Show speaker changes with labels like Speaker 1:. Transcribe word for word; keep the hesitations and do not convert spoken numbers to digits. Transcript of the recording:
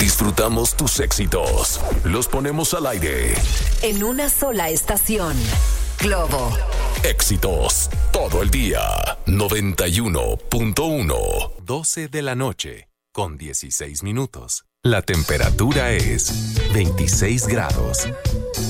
Speaker 1: Disfrutamos tus éxitos. Los ponemos al aire.
Speaker 2: En una sola estación. Globo.
Speaker 1: Éxitos todo el día. noventa y uno punto uno.
Speaker 3: doce de la noche, con dieciséis minutos. La temperatura es veintiséis grados.